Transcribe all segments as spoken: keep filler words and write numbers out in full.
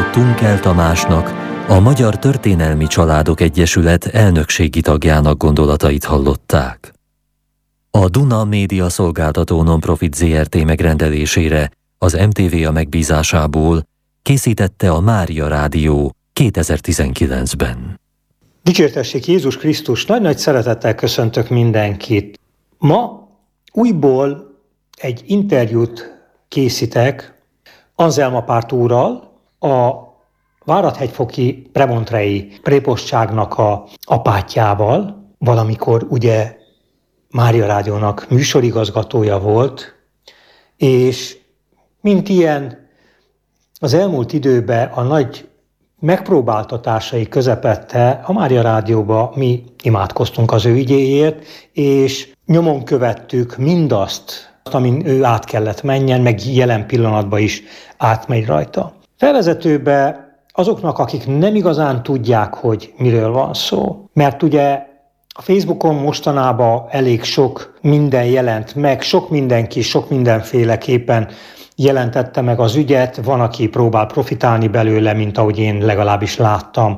Tunkel Tamásnak, a Magyar Történelmi Családok Egyesület elnökségi tagjának gondolatait hallották. A Duna Média Szolgáltató Nonprofit zé er té megrendelésére az em té vé a megbízásából készítette a Mária Rádió kétezer-tizenkilencben. Dicsértessék Jézus Krisztus, nagy-nagy szeretettel köszöntök mindenkit. Ma újból egy interjút készítek Anselm apát úrral, a Várad-hegyfoki premontrei prépostságnak a apátjával, valamikor ugye Mária Rádiónak műsorigazgatója volt, és mint ilyen az elmúlt időben a nagy megpróbáltatásai közepette a Mária Rádióba mi imádkoztunk az ő ügyéért, és nyomon követtük mindazt, amin ő át kellett menjen, meg jelen pillanatban is átmegy rajta. Felvezetőbe azoknak, akik nem igazán tudják, hogy miről van szó, mert ugye a Facebookon mostanában elég sok minden jelent meg, sok mindenki, sok mindenféleképpen jelentette meg az ügyet, van, aki próbál profitálni belőle, mint ahogy én legalábbis láttam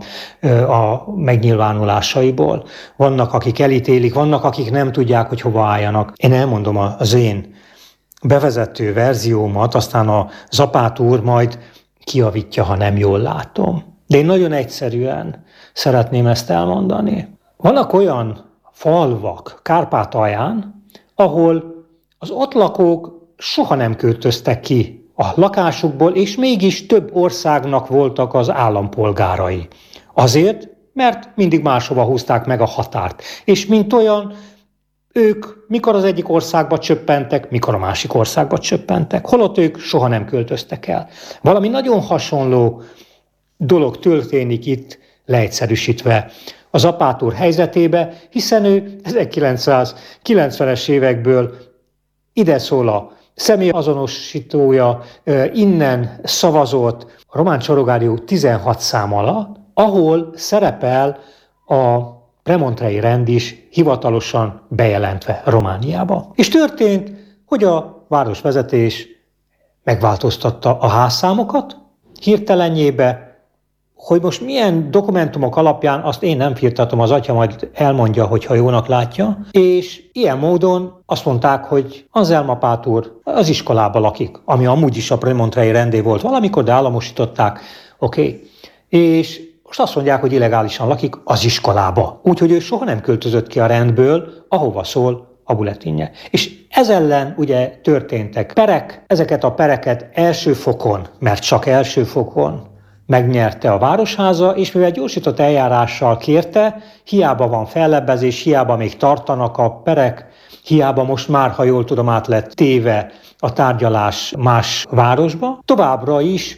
a megnyilvánulásaiból. Vannak, akik elítélik, vannak, akik nem tudják, hogy hova álljanak. Én elmondom az én bevezető verziómat, aztán a Zapát úr majd kijavítja, ha nem jól látom. De én nagyon egyszerűen szeretném ezt elmondani. Vannak olyan falvak Kárpátalján, ahol az ott lakók soha nem költöztek ki a lakásukból, és mégis több országnak voltak az állampolgárai. Azért, mert mindig máshova húzták meg a határt. És mint olyan, ők mikor az egyik országba csöppentek, mikor a másik országba csöppentek, holott ők soha nem költöztek el. Valami nagyon hasonló dolog történik itt, leegyszerűsítve az apát úr helyzetébe, hiszen ő ezerkilencszázkilencvenes évekből ide szól a személyazonosítója, innen szavazott a Román Csorogárió tizenhat szám alatt, ahol szerepel a premontrei rend is hivatalosan bejelentve Romániába. És történt, hogy a városvezetés megváltoztatta a házszámokat hirtelenjébe, hogy most milyen dokumentumok alapján, azt én nem firtatom, az atya majd elmondja, hogyha jónak látja, és ilyen módon azt mondták, hogy Anselm apát úr az iskolába lakik, ami amúgy is a premontrei rendé volt valamikor, de államosították, oké. Okay. És most azt mondják, hogy illegálisan lakik az iskolába. Úgyhogy ő soha nem költözött ki a rendből, ahova szól a bulletinje. És ez ellen ugye történtek perek, ezeket a pereket első fokon, mert csak első fokon megnyerte a Városháza, és mivel gyorsított eljárással kérte, hiába van fellebbezés, hiába még tartanak a perek, hiába most már, ha jól tudom, át lett téve a tárgyalás más városba, továbbra is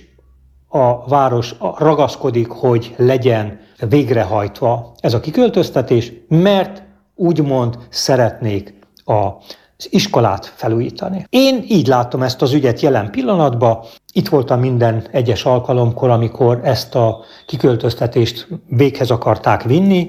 a város ragaszkodik, hogy legyen végrehajtva ez a kiköltöztetés, mert úgymond szeretnék az iskolát felújítani. Én így látom ezt az ügyet jelen pillanatban. Itt voltam minden egyes alkalomkor, amikor ezt a kiköltöztetést véghez akarták vinni,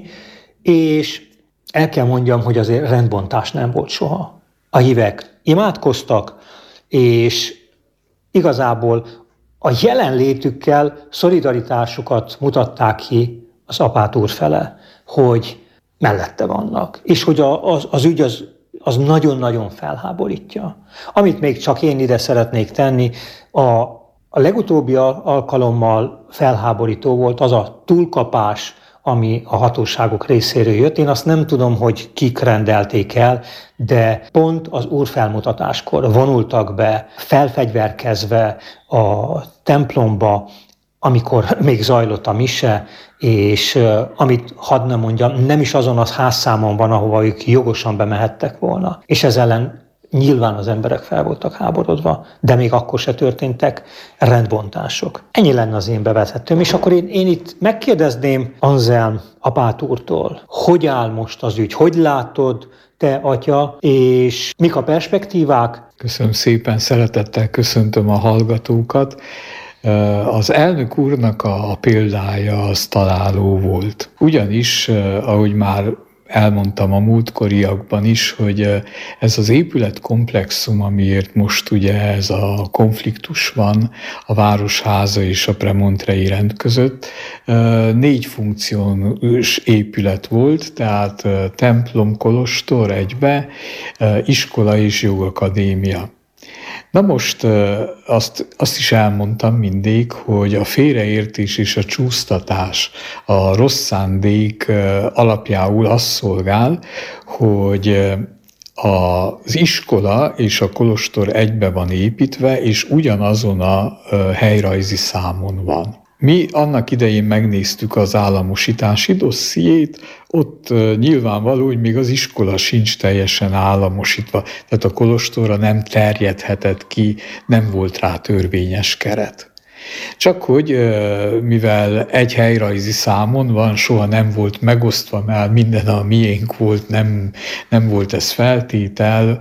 és el kell mondjam, hogy azért rendbontás nem volt soha. A hívek imádkoztak, és igazából a jelenlétükkel szolidaritásukat mutatták ki az apát úr fele, hogy mellette vannak, és hogy az, az ügy az, az nagyon-nagyon felháborítja. Amit még csak én ide szeretnék tenni, a, a legutóbbi alkalommal felháborító volt az a túlkapás, ami a hatóságok részéről jött. Én azt nem tudom, hogy kik rendelték el, de pont az úrfelmutatáskor vonultak be, felfegyverkezve a templomba, amikor még zajlott a mise, és uh, amit hadd ne mondjam, nem is azon az házszámon van, ahova ők jogosan bemehettek volna. És ez ellen nyilván az emberek fel voltak háborodva, de még akkor se történtek rendbontások. Ennyi lenne az én bevezetőm, és akkor én, én itt megkérdezném Anselm apát úrtól, hogy áll most az ügy, hogy látod te, atya, és mik a perspektívák? Köszönöm szépen, szeretettel köszöntöm a hallgatókat. Az elnök úrnak a példája az találó volt. Ugyanis, ahogy már elmondtam a múltkoriakban is, hogy ez az épületkomplexum, amiért most ugye ez a konfliktus van a Városháza és a Premontrei rend között, négy funkciós épület volt, tehát templom, kolostor egybe, iskola és jogakadémia. Na most azt, azt is elmondtam mindig, hogy a félreértés és a csúsztatás, a rossz szándék alapjául azt szolgál, hogy az iskola és a kolostor egybe van építve, és ugyanazon a helyrajzi számon van. Mi annak idején megnéztük az államosítási dossziét, ott nyilvánvaló, hogy még az iskola sincs teljesen államosítva, tehát a kolostorra nem terjedhetett ki, nem volt rá törvényes keret. Csak hogy mivel egy helyrajzi számon van, soha nem volt megosztva, mert minden a miénk volt, nem, nem volt ez feltétel,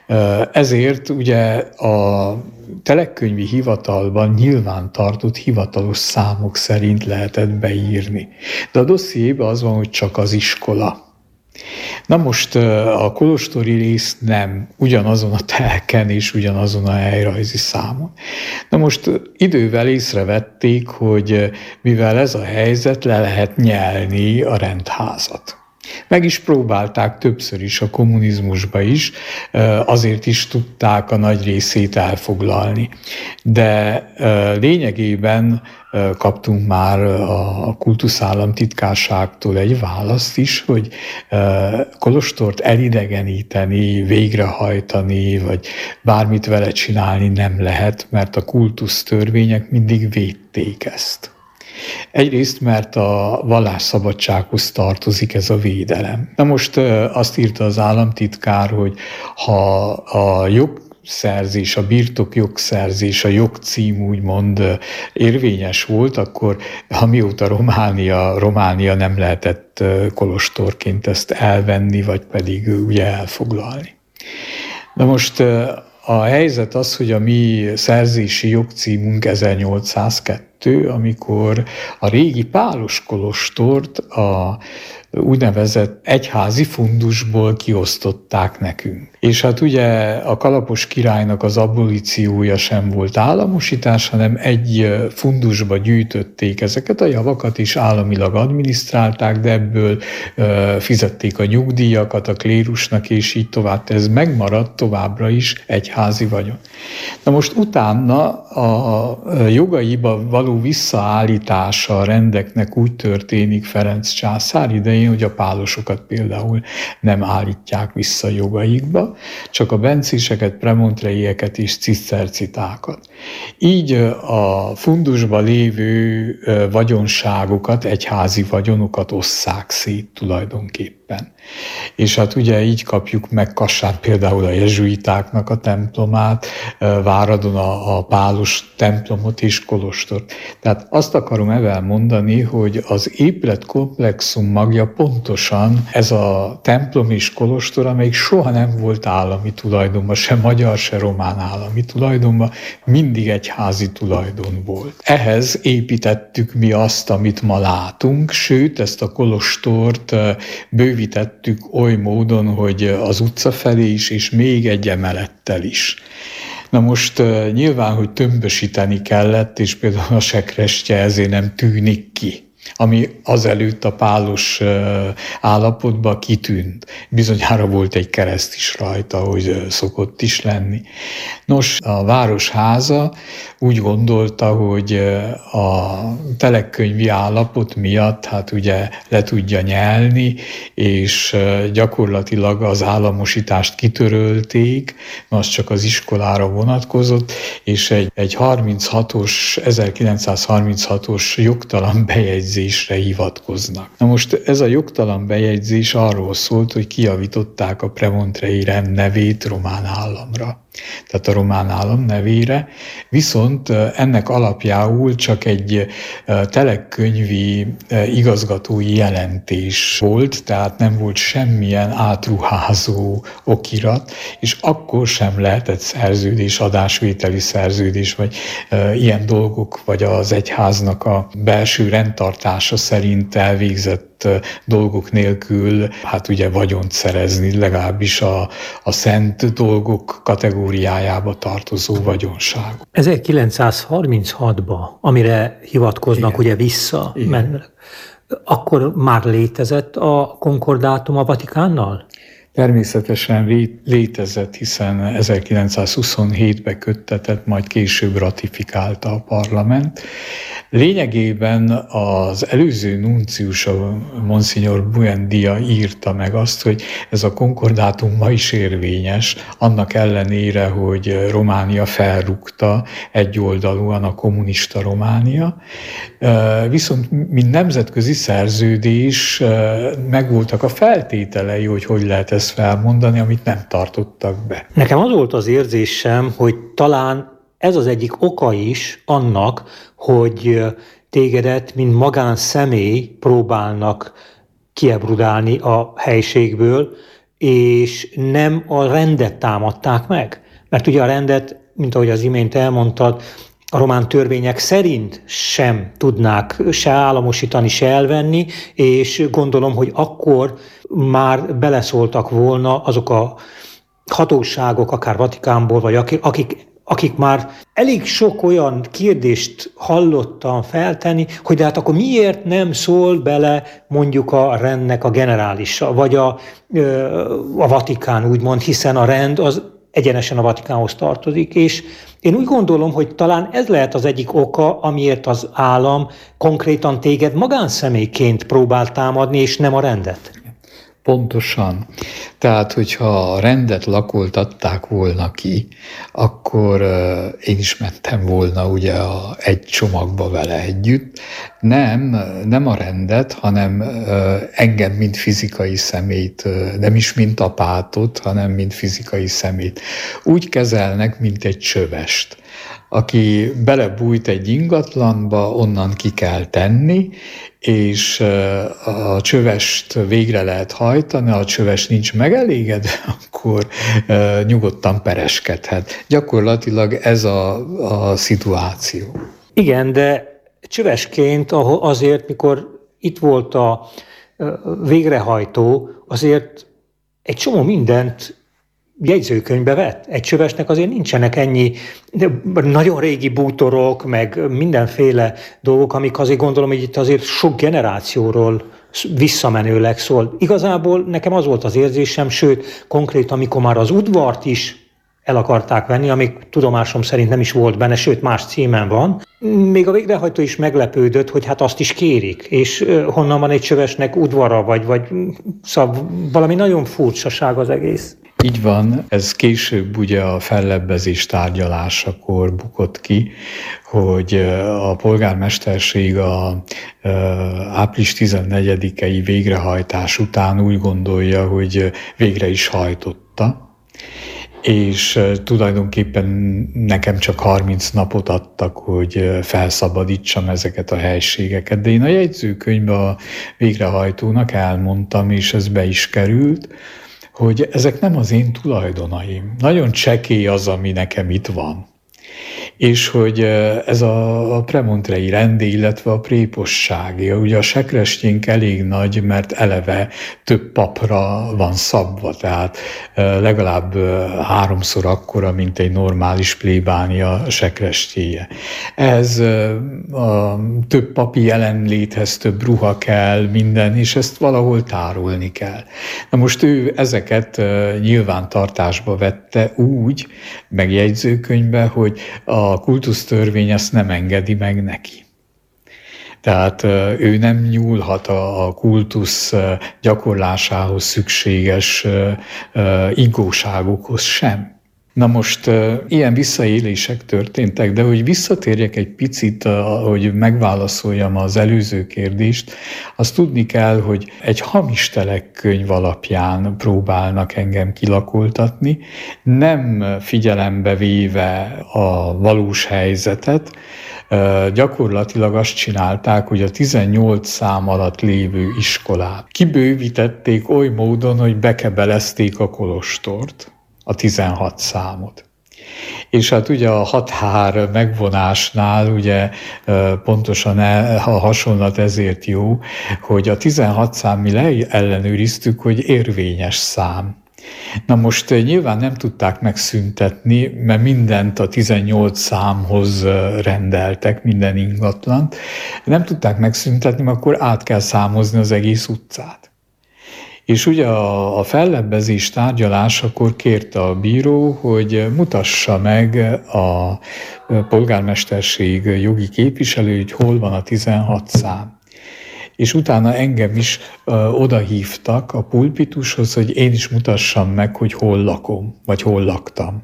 ezért ugye a telekkönyvi hivatalban nyilván tartott hivatalos számok szerint lehetett beírni. De a dossziéban az van, hogy csak az iskola. Na most a kolostori rész nem, ugyanazon a telken és ugyanazon a helyrajzi számon. Na most idővel észrevették, hogy mivel ez a helyzet, le lehet nyelni a rendházat. Meg is próbálták többször is a kommunizmusba is, azért is tudták a nagy részét elfoglalni. De lényegében kaptunk már a kultuszállamtitkárságtól egy választ is, hogy kolostort elidegeníteni, végrehajtani, vagy bármit vele csinálni nem lehet, mert a kultusztörvények mindig védték ezt. Egyrészt, mert a vallásszabadsághoz tartozik ez a védelem. Na most azt írta az államtitkár, hogy ha a jogszerzés, a birtok jogszerzés, a jogcím úgymond érvényes volt, akkor amióta Románia, Románia nem lehetett kolostorként ezt elvenni, vagy pedig ugye elfoglalni. Na most a helyzet az, hogy a mi szerzési jogcímünk ezernyolcszázkettő, amikor a régi pálos kolostort a úgynevezett egyházi fundusból kiosztották nekünk. És hát ugye a Kalapos királynak az abolíciója sem volt államosítás, hanem egy fundusba gyűjtötték ezeket a javakat, és államilag adminisztrálták, de ebből fizették a nyugdíjakat a klérusnak, és így tovább. Ez megmaradt továbbra is egyházi vagyon. Na most utána a jogaiba való visszaállítása a rendeknek úgy történik Ferenc császár idején, hogy a pálosokat például nem állítják vissza jogaikba, csak a bencéseket, premontreieket és cisztercitákat. Így a fundusban lévő vagyonságokat, egyházi vagyonokat osszák szét tulajdonképpen. És hát ugye így kapjuk meg Kassán például a jezsuitáknak a templomát, Váradon a, a pálos templomot és kolostort. Tehát azt akarom ezzel mondani, hogy az épületkomplexum magja pontosan ez a templom és kolostor, amelyik soha nem volt állami tulajdonban, se magyar, se román állami tulajdonban, mindig egyházi tulajdon volt. Ehhez építettük mi azt, amit ma látunk, sőt, ezt a kolostort bővítettük oly módon, hogy az utca felé is, és még egy emelettel is. Na most nyilván, hogy tömbösíteni kellett, és például a sekrestye ezért nem tűnik ki, ami azelőtt a pálos állapotban kitűnt. Bizonyára volt egy kereszt is rajta, hogy szokott is lenni. Nos, a Városháza úgy gondolta, hogy a telekkönyvi állapot miatt hát ugye le tudja nyelni, és gyakorlatilag az államosítást kitörölték, az csak az iskolára vonatkozott, és egy, egy harminchatos, ezerkilencszázharminchatos jogtalan bejegyzésre hivatkoznak. Na most ez a jogtalan bejegyzés arról szólt, hogy kijavították a premontrei rend nevét román államra, tehát a román állam nevére, viszont ennek alapjául csak egy telekkönyvi igazgatói jelentés volt, tehát nem volt semmilyen átruházó okirat, és akkor sem lehetett szerződés, adásvételi szerződés, vagy ilyen dolgok, vagy az egyháznak a belső rendtartása szerint elvégzett szennyezett dolgok nélkül, hát ugye vagyont szerezni, legalábbis a, a szent dolgok kategóriájába tartozó vagyonság. ezerkilencszázharminchatban, amire hivatkoznak, igen, ugye vissza, mennek, akkor már létezett a konkordátum a Vatikánnal? Természetesen létezett, hiszen ezerkilencszázhuszonhétben köttetett, majd később ratifikálta a parlament. Lényegében az előző nuncius, a Monsignor Buendia írta meg azt, hogy ez a konkordátum ma is érvényes, annak ellenére, hogy Románia felrúgta egyoldalúan a kommunista Románia. Viszont mint nemzetközi szerződés megvoltak a feltételei, hogy hogy lehet ezt felmondani, amit nem tartottak be. Nekem az volt az érzésem, hogy talán ez az egyik oka is annak, hogy tégedet, mint magánszemély próbálnak kiebrudálni a helységből, és nem a rendet támadták meg. Mert ugye a rendet, mint ahogy az imént elmondtad, a román törvények szerint sem tudnák se államosítani, se elvenni, és gondolom, hogy akkor már beleszóltak volna azok a hatóságok, akár Vatikánból, vagy akik, akik akik már elég sok olyan kérdést hallottam feltenni, hogy de hát akkor miért nem szól bele mondjuk a rendnek a generálisa, vagy a, a Vatikán úgymond, hiszen a rend az egyenesen a Vatikánhoz tartozik, és én úgy gondolom, hogy talán ez lehet az egyik oka, amiért az állam konkrétan téged magánszemélyként próbál támadni, és nem a rendet. Pontosan. Tehát, hogyha a rendet lakoltatták volna ki, akkor uh, én is mentem volna ugye a, egy csomagba vele együtt. Nem, nem a rendet, hanem uh, engem, mint fizikai személyt, uh, nem is mint apátot, hanem mint fizikai személyt. Úgy kezelnek, mint egy csövest. Aki belebújt egy ingatlanba, onnan ki kell tenni, és a csövest végre lehet hajtani, ha a csöves nincs megelégedve, akkor nyugodtan pereskedhet. Gyakorlatilag ez a, a szituáció. Igen, de csövesként azért, mikor itt volt a végrehajtó, azért egy csomó mindent jegyzőkönyvbe vett. Egy csövesnek azért nincsenek ennyi nagyon régi bútorok, meg mindenféle dolgok, amik azért gondolom, hogy itt azért sok generációról visszamenőleg szól. Igazából nekem az volt az érzésem, sőt, konkrét, amikor már az udvart is el akarták venni, amik tudomásom szerint nem is volt benne, sőt, más címen van. Még a végrehajtó is meglepődött, hogy hát azt is kérik, és honnan van egy csövesnek udvara, vagy, vagy szóval valami nagyon furcsaság az egész. Így van, ez később ugye a fellebbezés tárgyalásakor bukott ki, hogy a polgármesterség a április tizennegyedikei végrehajtás után úgy gondolja, hogy végre is hajtotta, és tulajdonképpen nekem csak harminc napot adtak, hogy felszabadítsam ezeket a helységeket. De én a jegyzőkönyvben a végrehajtónak elmondtam, és ez be is került, hogy ezek nem az én tulajdonaim. Nagyon csekély az, ami nekem itt van. És hogy ez a premontrei rend, illetve a prépossági, ugye a sekrestjénk elég nagy, mert eleve több papra van szabva, tehát legalább háromszor akkora, mint egy normális plébánia sekrestjéje. Ez a több papi jelenléthez több ruha kell, minden, és ezt valahol tárolni kell. Na most ő ezeket nyilvántartásba vette úgy, meg jegyzőkönyvbe, hogy a kultusztörvény ezt nem engedi meg neki. Tehát ő nem nyúlhat a kultusz gyakorlásához szükséges igóságokhoz sem. Na most ilyen visszaélések történtek, de hogy visszatérjek egy picit, hogy megválaszoljam az előző kérdést, azt tudni kell, hogy egy hamis telekkönyv alapján próbálnak engem kilakoltatni, nem figyelembe véve a valós helyzetet. Gyakorlatilag azt csinálták, hogy a tizennyolc szám alatt lévő iskolát kibővítették oly módon, hogy bekebelezték a kolostort, a tizenhat számot. És hát ugye a határ megvonásnál ugye pontosan a hasonlat ezért jó, hogy a tizenhat szám mi ellenőriztük, hogy érvényes szám. Na most nyilván nem tudták megszüntetni, mert mindent a tizennyolc számhoz rendeltek, minden ingatlant. Nem tudták megszüntetni, mert akkor át kell számozni az egész utcát. És ugye a fellebbezés tárgyalásakor kérte a bíró, hogy mutassa meg a polgármesterség jogi képviselő, hogy hol van a tizenhat szám. És utána engem is ö, odahívtak a pulpitushoz, hogy én is mutassam meg, hogy hol lakom, vagy hol laktam.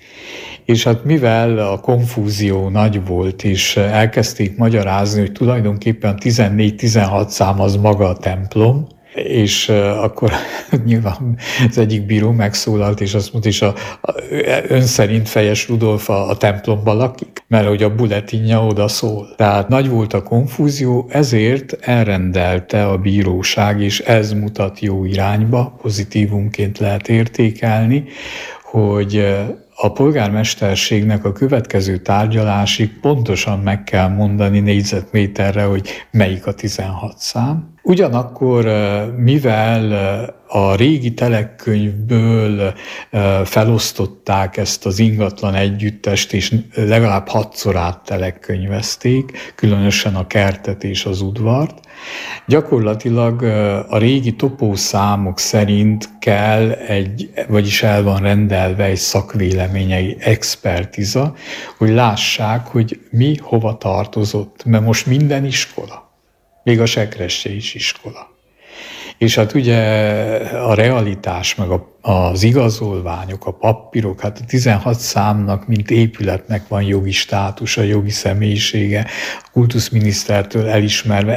És hát mivel a konfúzió nagy volt, és elkezdték magyarázni, hogy tulajdonképpen tizennégy tizenhat szám az maga a templom, és uh, akkor nyilván az egyik bíró megszólalt, és azt mondta, és a, a, ön szerint Fejes Rudolf a, a templomban lakik, mert hogy a bulletinja oda szól. Tehát nagy volt a konfúzió, ezért elrendelte a bíróság, és ez mutat jó irányba, pozitívumként lehet értékelni, hogy a polgármesterségnek a következő tárgyalásig pontosan meg kell mondani négyzetméterre, hogy melyik a tizenhat szám. Ugyanakkor, mivel a régi telekkönyvből felosztották ezt az ingatlan együttest, és legalább hatszor áttelekkönyvezték, különösen a kertet és az udvart, gyakorlatilag a régi topószámok szerint kell egy, vagyis el van rendelve egy szakvéleményei expertiza, hogy lássák, hogy mi hova tartozott, mert most minden iskola. Még a Sekrestye is iskola. És hát ugye a realitás, meg a, az igazolványok, a papírok, hát a tizenhat számnak, mint épületnek van jogi státusa, jogi személyisége, a kultuszminisztertől elismerve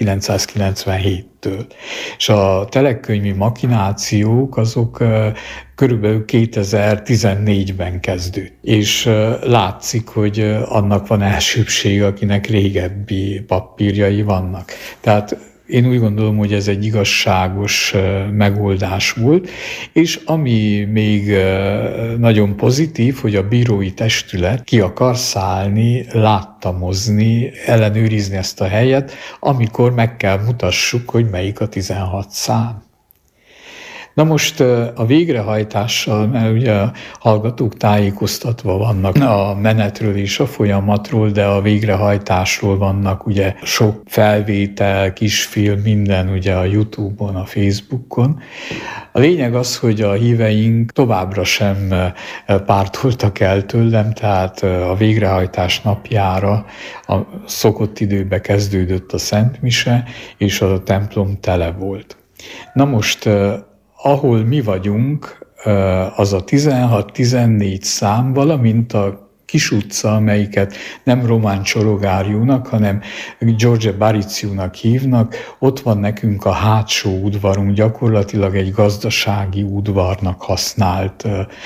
ezerkilencszázkilencvenhéttől. És a telekkönyvi makinációk azok körülbelül kétezer-tizennégyben kezdődtek. És látszik, hogy annak van elsőbség, akinek régebbi papírjai vannak. Tehát én úgy gondolom, hogy ez egy igazságos megoldás volt, és ami még nagyon pozitív, hogy a bírói testület ki akar szállni, láttamozni, ellenőrizni ezt a helyet, amikor meg kell mutassuk, hogy melyik a tizenhat szám. Na most a végrehajtással, mert ugye a hallgatók tájékoztatva vannak a menetről és a folyamatról, de a végrehajtásról vannak ugye sok felvétel, kisfilm, minden ugye a YouTube-on, a Facebookon. A lényeg az, hogy a híveink továbbra sem pártoltak el tőlem, tehát a végrehajtás napjára a szokott időbe kezdődött a szentmise, és a templom tele volt. Na most ahol mi vagyunk, az a tizenhat tizennégy szám, valamint a kis utca, amelyiket nem Román Csorogáriúnak, hanem George Bariciúnak hívnak, ott van nekünk a hátsó udvarunk, gyakorlatilag egy gazdasági udvarnak használt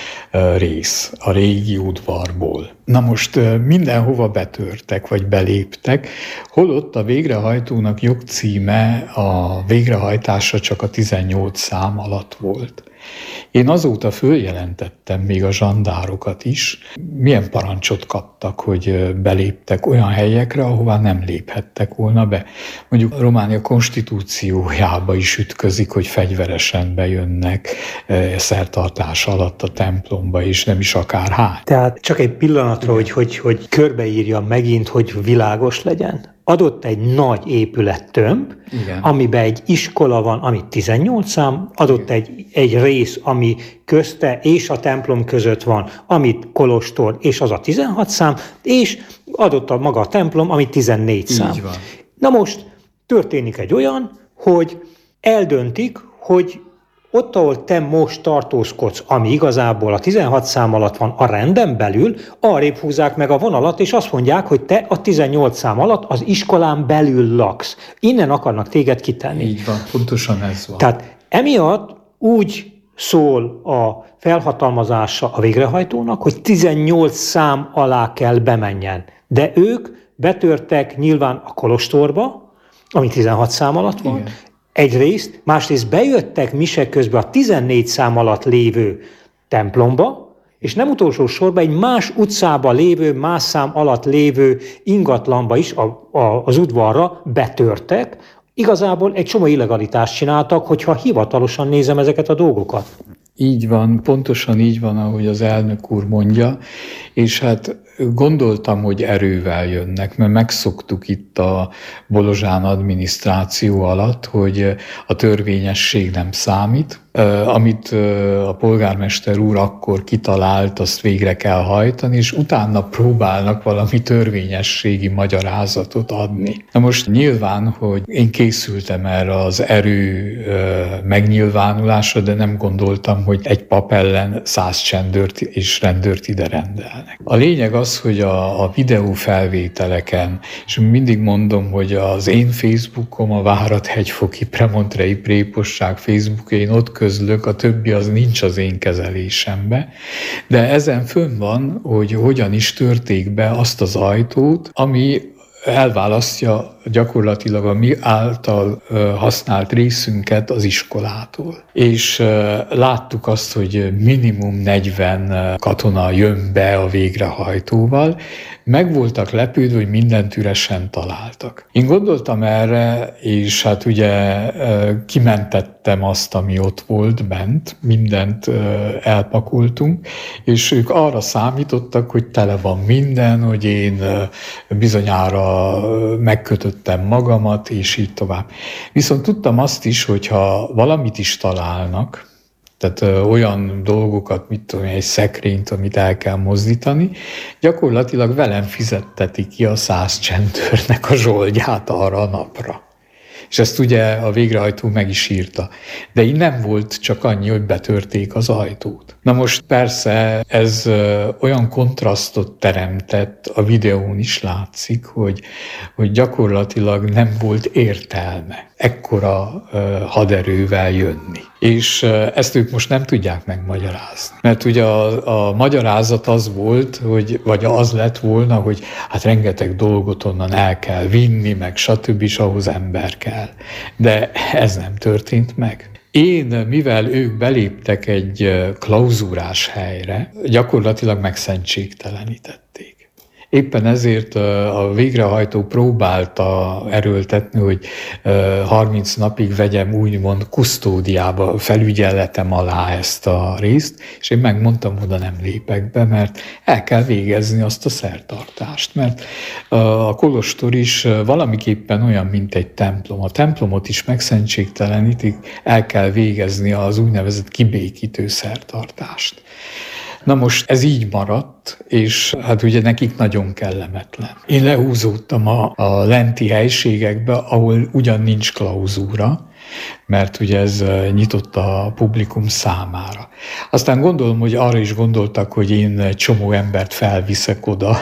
rész a régi udvarból. Na most mindenhova betörtek, vagy beléptek, holott a végrehajtónak jogcíme a végrehajtása csak a tizennyolc szám alatt volt. Én azóta följelentettem még a zsandárokat is, milyen parancsot kaptak, hogy beléptek olyan helyekre, ahová nem léphettek volna be. Mondjuk Románia konstitúciójába is ütközik, hogy fegyveresen bejönnek szertartás alatt a templomba, és nem is akárhány. Tehát csak egy pillanatra, hogy, hogy, hogy körbeírjam megint, hogy világos legyen. Adott egy nagy épülettömb, igen, amiben egy iskola van, ami tizennyolc szám, adott egy, egy rész, ami közte és a templom között van, amit kolostor, és az a tizenhat szám, és adott a maga a templom, ami tizennégy szám. Így van. Na most történik egy olyan, hogy eldöntik, hogy ott, ahol te most tartózkodsz, ami igazából a tizenhat szám alatt van a renden belül, arrébb húzzák meg a vonalat, és azt mondják, hogy te a tizennyolc szám alatt az iskolán belül laksz. Innen akarnak téged kitenni. Így van, pontosan ez van. Tehát emiatt úgy szól a felhatalmazása a végrehajtónak, hogy tizennyolc szám alá kell bemenjen. De ők betörtek nyilván a kolostorba, ami tizenhat szám alatt van, igen, egyrészt, másrészt bejöttek mise közben a tizennégy szám alatt lévő templomba, és nem utolsó sorban egy más utcában lévő, más szám alatt lévő ingatlanba is, a, a, az udvarra betörtek. Igazából egy csomó illegalitást csináltak, hogyha hivatalosan nézem ezeket a dolgokat. Így van, pontosan így van, ahogy az elnök úr mondja, és hát gondoltam, hogy erővel jönnek, mert megszoktuk itt a Bolozsán adminisztráció alatt, hogy a törvényesség nem számít. Amit a polgármester úr akkor kitalált, azt végre kell hajtani, és utána próbálnak valami törvényességi magyarázatot adni. Na most nyilván, hogy én készültem erre az erő megnyilvánulásra, de nem gondoltam, hogy egy pap ellen száz csendőrt és rendőrt ide rendelnek. A lényeg az, hogy a, a videófelvételeken, és mindig mondom, hogy az én Facebookom, a Várad-hegyfoki Premontrei Préposság Facebookjén ott közlök, a többi az nincs az én kezelésembe, de ezen fönn van, hogy hogyan is törték be azt az ajtót, ami elválasztja gyakorlatilag a mi által használt részünket az iskolától. És láttuk azt, hogy minimum negyven katona jön be a végrehajtóval, meg voltak lepődve, hogy mindent üresen találtak. Én gondoltam erre, és hát ugye kimentettem azt, ami ott volt bent, mindent elpakoltunk, és ők arra számítottak, hogy tele van minden, hogy én bizonyára megkötöttem magamat, és így tovább. Viszont tudtam azt is, hogy ha valamit is találnak, tehát ö, olyan dolgokat, mit tudom, egy szekrényt, amit el kell mozdítani, gyakorlatilag velem fizettetik ki a száz csendőrnek a zsoldját arra a napra. És ezt ugye a végrehajtó meg is írta. De így nem volt csak annyi, hogy betörték az ajtót. Na most persze ez ö, olyan kontrasztot teremtett, a videón is látszik, hogy, hogy gyakorlatilag nem volt értelme ekkora ö, haderővel jönni. És ezt ők most nem tudják megmagyarázni. Mert ugye a, a magyarázat az volt, hogy, vagy az lett volna, hogy hát rengeteg dolgot onnan el kell vinni, meg stb. És ahhoz ember kell. De ez nem történt meg. Én, mivel ők beléptek egy klauzúrás helyre, gyakorlatilag megszentségtelenítették. Éppen ezért a végrehajtó próbálta erőltetni, hogy harminc napig vegyem úgymond kusztódiába, felügyeletem alá ezt a részt, és én megmondtam, oda nem lépek be, mert el kell végezni azt a szertartást. Mert a kolostor is valamiképpen olyan, mint egy templom. A templomot is megszentségtelenítik, el kell végezni az úgynevezett kibékítő szertartást. Na most ez így maradt, és hát ugye nekik nagyon kellemetlen. Én lehúzódtam a, a lenti helységekbe, ahol ugyan nincs klauzúra, mert ugye ez nyitott a publikum számára. Aztán gondolom, hogy arra is gondoltak, hogy én egy csomó embert felviszek oda,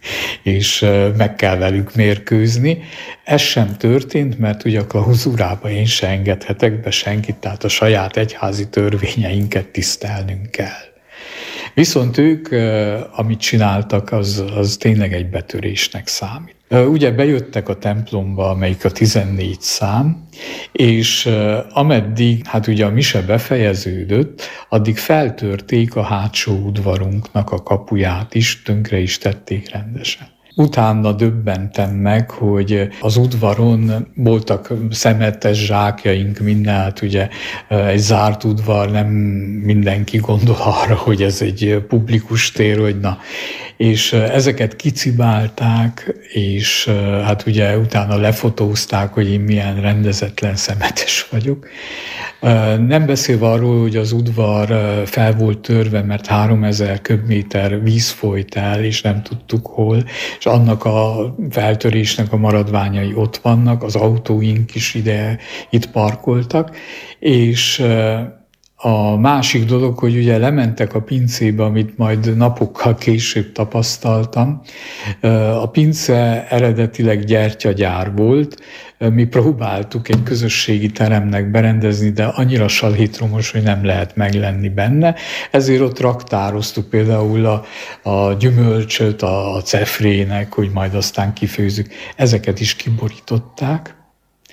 és meg kell velük mérkőzni. Ez sem történt, mert ugye a klauzúrába én se engedhetek be senkit, tehát a saját egyházi törvényeinket tisztelnünk kell. Viszont ők, amit csináltak, az, az tényleg egy betörésnek számít. Ugye bejöttek a templomba, amelyik a tizennégy szám, és ameddig, hát ugye a mise befejeződött, addig feltörték a hátsó udvarunknak a kapuját is, tönkre is tették rendesen. Utána döbbentem meg, hogy az udvaron voltak szemetes zsákjaink, minden, hát ugye egy zárt udvar, nem mindenki gondol arra, hogy ez egy publikus tér, hogy na. És ezeket kicibálták, és hát ugye utána lefotózták, hogy én milyen rendezetlen szemetes vagyok. Nem beszélve arról, hogy az udvar fel volt törve, mert háromezer köbméter víz folyt el, és nem tudtuk hol, és annak a feltörésnek a maradványai ott vannak, az autóink is ide, itt parkoltak, és a másik dolog, hogy ugye lementek a pincébe, amit majd napokkal később tapasztaltam. A pince eredetileg gyertyagyár volt, mi próbáltuk egy közösségi teremnek berendezni, de annyira salhitromos, hogy nem lehet meglenni benne. Ezért ott raktároztuk például a, a gyümölcsöt, a cefrének, hogy majd aztán kifőzzük. Ezeket is kiborították.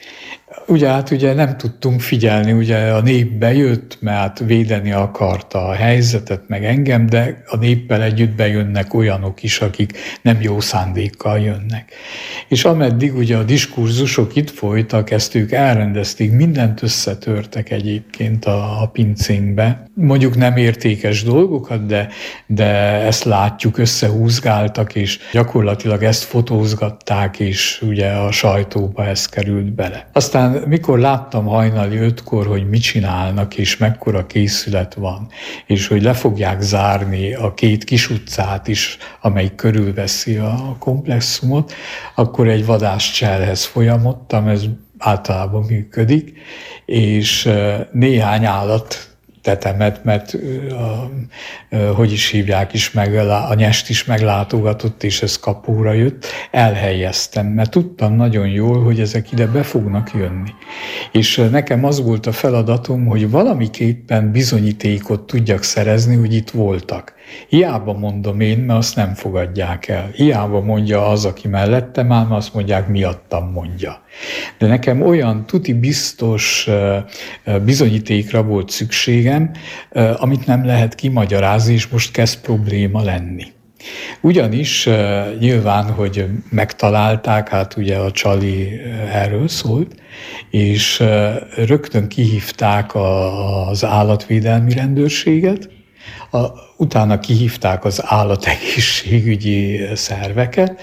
Ugye hát ugye nem tudtunk figyelni, ugye a nép bejött, mert védeni akarta a helyzetet, meg engem, de a néppel együtt bejönnek olyanok is, akik nem jó szándékkal jönnek. És ameddig ugye a diskurzusok itt folytak, ezt ők elrendezték, mindent összetörtek egyébként a, a pincénkbe. Mondjuk nem értékes dolgokat, de, de ezt látjuk, összehúzgáltak, és gyakorlatilag ezt fotózgatták, és ugye a sajtóba ez került bele. Aztán mikor láttam hajnali ötkor, hogy mit csinálnak, és mekkora készület van, és hogy le fogják zárni a két kis utcát is, amelyik körülveszi a komplexumot, akkor egy vadászcselhez folyamodtam, ez általában működik, és néhány állat tetemet, mert a, a, hogy is hívják is meg, a nyest is meglátogatott, és ez kapóra jött, elhelyeztem, mert tudtam nagyon jól, hogy ezek ide be fognak jönni. És nekem az volt a feladatom, hogy valamiképpen bizonyítékot tudjak szerezni, hogy itt voltak. Hiába mondom én, mert azt nem fogadják el. Hiába mondja az, aki mellettem áll, mert azt mondják, miattam mondja. De nekem olyan tuti biztos bizonyítékra volt szükségem, amit nem lehet kimagyarázni, és most kezd probléma lenni. Ugyanis nyilván, hogy megtalálták, hát ugye a csali erről szólt, és rögtön kihívták az állatvédelmi rendőrséget, A, utána kihívták az állategészségügyi szerveket.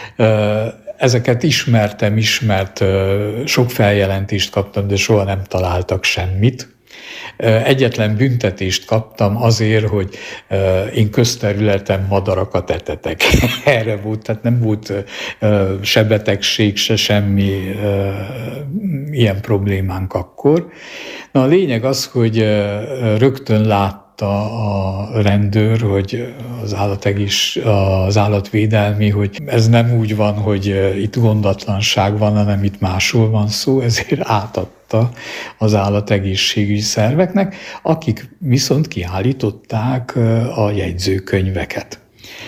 Ezeket ismertem is, mert sok feljelentést kaptam, de soha nem találtak semmit. Egyetlen büntetést kaptam azért, hogy én közterületen madarakat etetek. Erre volt, tehát nem volt se betegség, se semmi ilyen problémánk akkor. Na, a lényeg az, hogy rögtön lát a rendőr, hogy az, állategész, az állatvédelmi, hogy ez nem úgy van, hogy itt gondatlanság van, hanem itt máshol van szó, ezért átadta az állategészségügyi szerveknek, akik viszont kiállították a jegyzőkönyveket.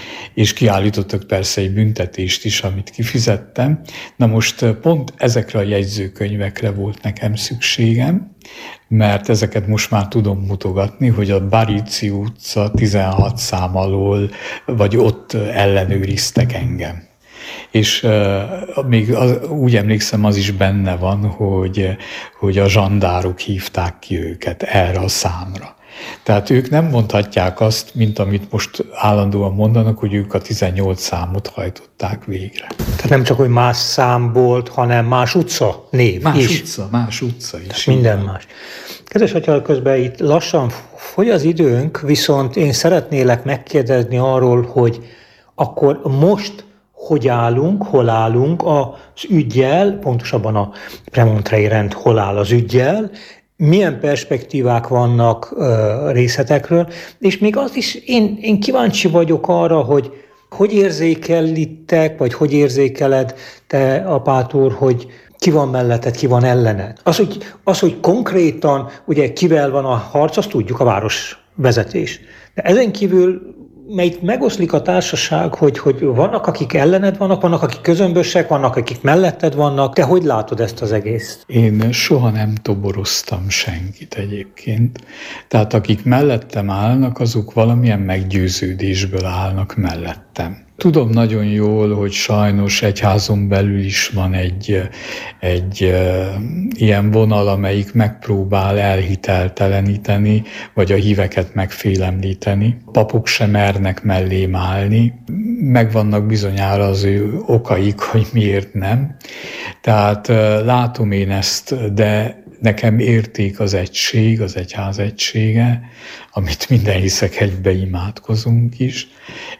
És kiállítottak persze egy büntetést is, amit kifizettem. Na most pont ezekre a jegyzőkönyvekre volt nekem szükségem, mert ezeket most már tudom mutogatni, hogy a Bariczi utca tizenhat szám alól, vagy ott ellenőriztek engem. És uh, még az, úgy emlékszem, az is benne van, hogy, hogy a zsandárok hívták ki őket erre a számra. Tehát ők nem mondhatják azt, mint amit most állandóan mondanak, hogy ők a tizennyolc számot hajtották végre. Tehát nem csak, hogy más szám volt, hanem más utca név más is. Utca, más utca is. Minden más. Kedves atya, közben itt lassan fogy az időnk, viszont én szeretnélek megkérdezni arról, hogy akkor most hogy állunk, hol állunk az üggyel, pontosabban a Premontrei rend hol áll az üggyel, milyen perspektívák vannak uh, részletekről, és még az is, én, én kíváncsi vagyok arra, hogy hogy érzékelítek, vagy hogy érzékeled te, apátúr, hogy ki van melletted, ki van ellened. Az, hogy, az, hogy konkrétan ugye kivel van a harc, azt tudjuk, a városvezetés. De ezen kívül mert megoszlik a társaság, hogy, hogy vannak, akik ellened vannak, vannak, akik közömbösek, vannak, akik melletted vannak. Te hogy látod ezt az egész? Én soha nem toboroztam senkit egyébként. Tehát akik mellettem állnak, azok valamilyen meggyőződésből állnak mellettem. Tudom nagyon jól, hogy sajnos egyházon belül is van egy, egy e, ilyen vonal, amelyik megpróbál elhitelteleníteni, vagy a híveket megfélemlíteni. Papok sem mernek mellém állni, megvannak bizonyára az ő okaik, hogy miért nem. Tehát e, látom én ezt, de nekem érték az egység, az egyház egysége, amit minden hiszek-hegybe imádkozunk is,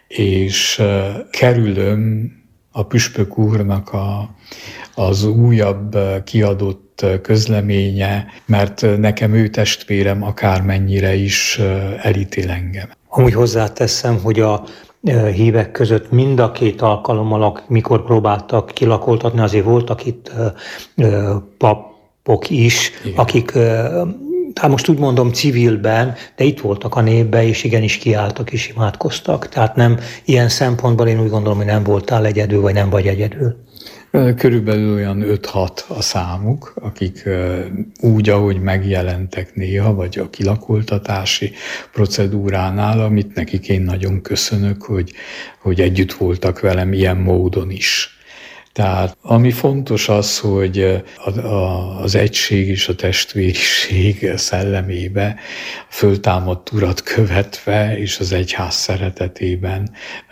és uh, kerülöm a püspök úrnak a, az újabb uh, kiadott uh, közleménye, mert uh, nekem ő testvérem akármennyire is uh, elítél engem. Amúgy hozzáteszem, hogy a uh, hívek között mind a két alkalommal, mikor próbáltak kilakoltatni, azért voltak itt uh, uh, papok is, igen, akik uh, hát most úgy mondom civilben, de itt voltak a népben, és igenis kiálltak és imádkoztak. Tehát nem ilyen szempontból én úgy gondolom, hogy nem voltál egyedül, vagy nem vagy egyedül. Körülbelül olyan öt-hat a számuk, akik úgy, ahogy megjelentek néha, vagy a kilakoltatási procedúránál, amit nekik én nagyon köszönök, hogy, hogy együtt voltak velem ilyen módon is. Tehát ami fontos az, hogy az egység és a testvériség szellemébe föltámadt Urat követve, és az egyház szeretetében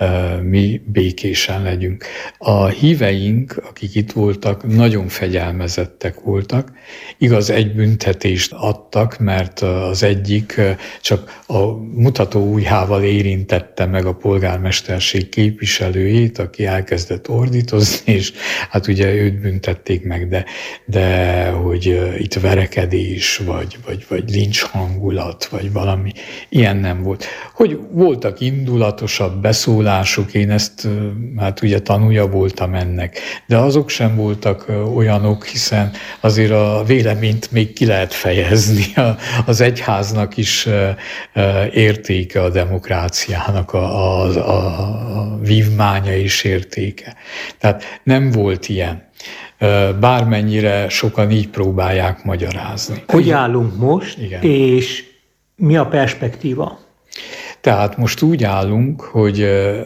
mi békésen legyünk. A híveink, akik itt voltak, nagyon fegyelmezettek voltak. Igaz, egy büntetést adtak, mert az egyik csak a mutató ujjával érintette meg a polgármesterség képviselőjét, aki elkezdett ordítozni, és hát ugye őt büntették meg, de, de hogy itt verekedés, vagy, vagy, vagy lincs hangulat, vagy valami, ilyen nem volt. Hogy voltak indulatosabb beszólások, én ezt hát ugye tanúja voltam ennek, de azok sem voltak olyanok, hiszen azért a véleményt még ki lehet fejezni. Az egyháznak is értéke a demokráciának, a, a, a vívmánya is értéke. Tehát nem volt ilyen. Bármennyire sokan így próbálják magyarázni. Hogy állunk most, igen. És mi a perspektíva? Tehát most úgy állunk, hogy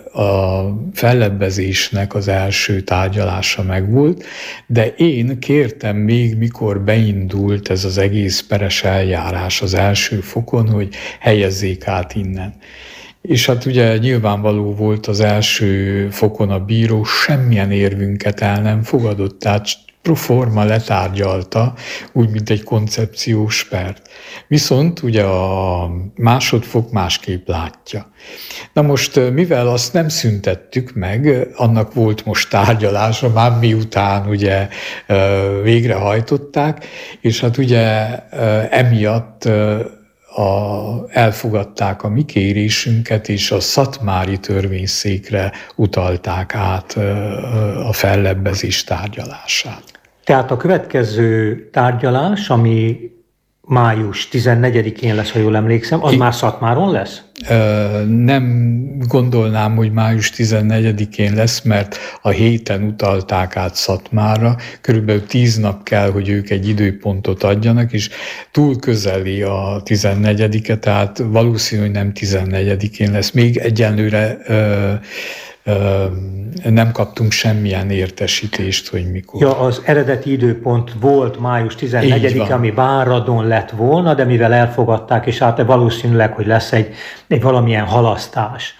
a fellebbezésnek az első tárgyalása megvolt, de én kértem még, mikor beindult ez az egész peres eljárás az első fokon, hogy helyezzék át innen. És hát ugye nyilvánvaló volt, az első fokon a bíró semmilyen érvünket el nem fogadott, tehát proforma letárgyalta, úgy, mint egy koncepciós pert. Viszont ugye a másodfok másképp látja. Na most, mivel azt nem szüntettük meg, annak volt most tárgyalása, már miután ugye végrehajtották, és hát ugye emiatt A, elfogadták a mi kérésünket, és a szatmári törvényszékre utalták át a fellebbezés tárgyalását. Tehát a következő tárgyalás, ami május tizennegyedikén lesz, ha jól emlékszem, az I... már Szatmáron lesz? Nem gondolnám, hogy május tizennegyedikén lesz, mert a héten utalták át Szatmárra. Körülbelül tíz nap kell, hogy ők egy időpontot adjanak, és túl közeli a tizennegyedike, tehát valószínű, hogy nem tizennegyedikén lesz. Még egyenlőre nem kaptunk semmilyen értesítést, hogy mikor. Ja, az eredeti időpont volt május tizennegyedike, ami Váradon lett volna, de mivel elfogadták, és hát valószínűleg, hogy lesz egy, egy valamilyen halasztás.